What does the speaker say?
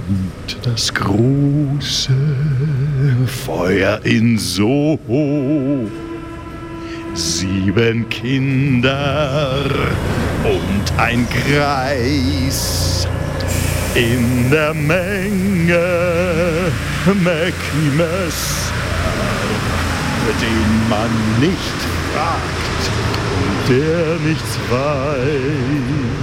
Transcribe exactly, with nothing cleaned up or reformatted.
Und das große Feuer in Soho, sieben Kinder und ein Greis. In der Menge Mackie Messer, den man nicht fragt und der nichts weiß.